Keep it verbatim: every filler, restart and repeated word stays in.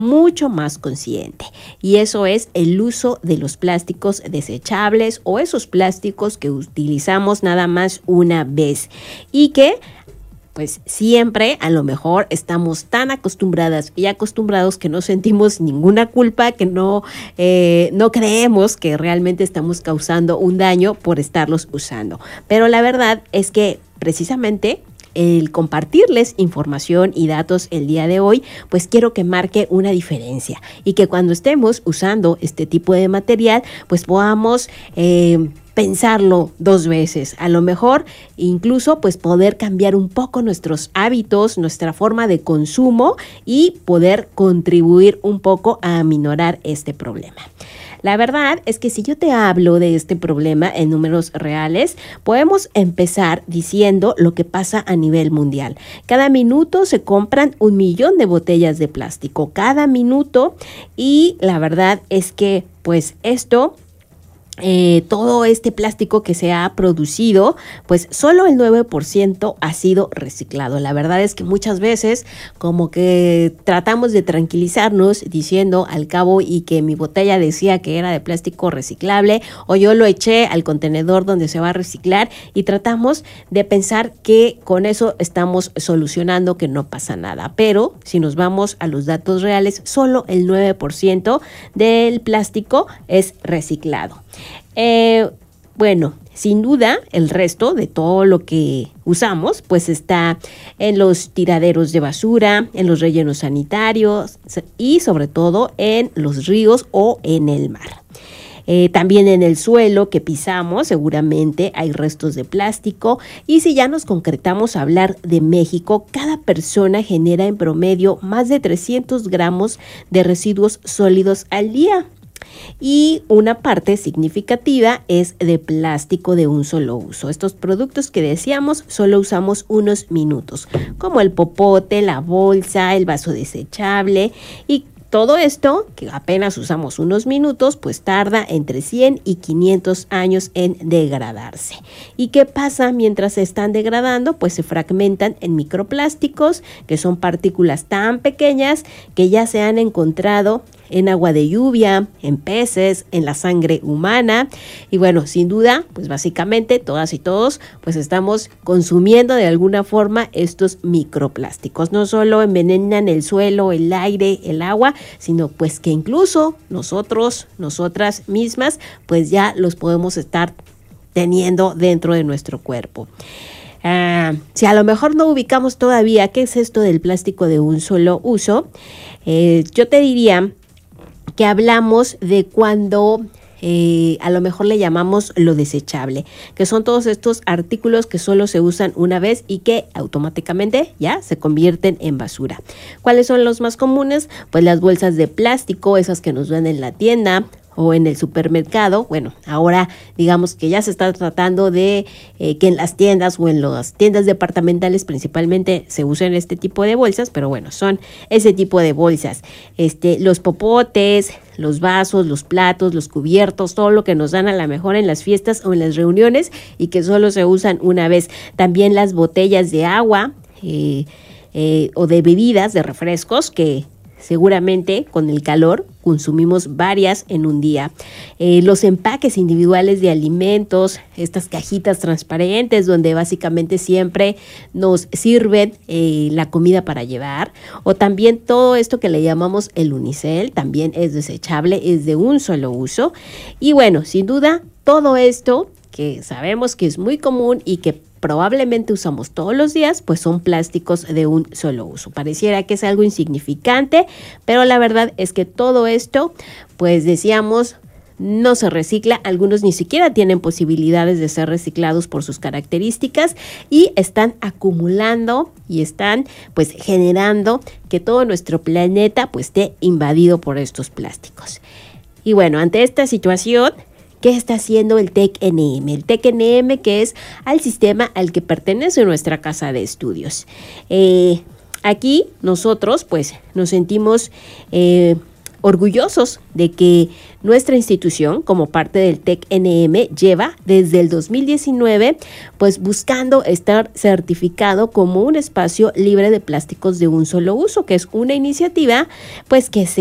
mucho más consciente, y eso es el uso de los plásticos desechables o esos plásticos que utilizamos nada más una vez y que pues siempre a lo mejor estamos tan acostumbradas y acostumbrados que no sentimos ninguna culpa, que no, eh, no creemos que realmente estamos causando un daño por estarlos usando. Pero la verdad es que precisamente el compartirles información y datos el día de hoy, pues quiero que marque una diferencia y que cuando estemos usando este tipo de material, pues podamos eh, pensarlo dos veces, a lo mejor incluso pues poder cambiar un poco nuestros hábitos, nuestra forma de consumo y poder contribuir un poco a aminorar este problema. La verdad es que si yo te hablo de este problema en números reales, podemos empezar diciendo lo que pasa a nivel mundial. Cada minuto se compran un millón de botellas de plástico, cada minuto, y la verdad es que pues esto... Eh, todo este plástico que se ha producido, pues solo el nueve por ciento ha sido reciclado. La verdad es que muchas veces como que tratamos de tranquilizarnos diciendo al cabo y que mi botella decía que era de plástico reciclable o yo lo eché al contenedor donde se va a reciclar y tratamos de pensar que con eso estamos solucionando que no pasa nada. Pero si nos vamos a los datos reales, solo el nueve por ciento del plástico es reciclado. Eh, bueno, sin duda el resto de todo lo que usamos pues está en los tiraderos de basura, en los rellenos sanitarios y sobre todo en los ríos o en el mar. Eh, también en el suelo que pisamos seguramente hay restos de plástico, y si ya nos concretamos a hablar de México, cada persona genera en promedio más de trescientos gramos de residuos sólidos al día. Y una parte significativa es de plástico de un solo uso. Estos productos que decíamos solo usamos unos minutos, como el popote, la bolsa, el vaso desechable, y todo esto, que apenas usamos unos minutos, pues tarda entre cien y quinientos años en degradarse. ¿Y qué pasa mientras se están degradando? Pues se fragmentan en microplásticos, que son partículas tan pequeñas que ya se han encontrado en agua de lluvia, en peces, en la sangre humana. Y bueno, sin duda, pues básicamente todas y todos pues estamos consumiendo de alguna forma estos microplásticos. No solo envenenan el suelo, el aire, el agua, sino pues que incluso nosotros, nosotras mismas, pues ya los podemos estar teniendo dentro de nuestro cuerpo. Uh, si a lo mejor no ubicamos todavía qué es esto del plástico de un solo uso, eh, yo te diría que hablamos de cuando eh, a lo mejor le llamamos lo desechable, que son todos estos artículos que solo se usan una vez y que automáticamente ya se convierten en basura. ¿Cuáles son los más comunes? Pues las bolsas de plástico, esas que nos dan en la tienda o en el supermercado. Bueno, ahora digamos que ya se está tratando de eh, que en las tiendas o en las tiendas departamentales principalmente se usen este tipo de bolsas, pero bueno, son ese tipo de bolsas. Este, los popotes, los vasos, los platos, los cubiertos, todo lo que nos dan a lo mejor en las fiestas o en las reuniones y que solo se usan una vez. También las botellas de agua eh, eh, o de bebidas, de refrescos, que seguramente con el calor consumimos varias en un día. Eh, los empaques individuales de alimentos, estas cajitas transparentes donde básicamente siempre nos sirven eh, la comida para llevar, o también todo esto que le llamamos el unicel, también es desechable, es de un solo uso. Y bueno, sin duda, todo esto que sabemos que es muy común y que probablemente usamos todos los días, pues son plásticos de un solo uso. Pareciera que es algo insignificante, pero la verdad es que todo esto, pues decíamos, no se recicla. Algunos ni siquiera tienen posibilidades de ser reciclados por sus características y están acumulando y están pues generando que todo nuestro planeta pues esté invadido por estos plásticos. Y bueno, ante esta situación, ¿qué está haciendo el T E C N M? El T E C N M, que es al sistema al que pertenece nuestra casa de estudios. Eh, aquí nosotros pues nos sentimos eh, orgullosos de que nuestra institución, como parte del TEC N M, lleva desde el dos mil diecinueve, pues buscando estar certificado como un espacio libre de plásticos de un solo uso, que es una iniciativa, pues que se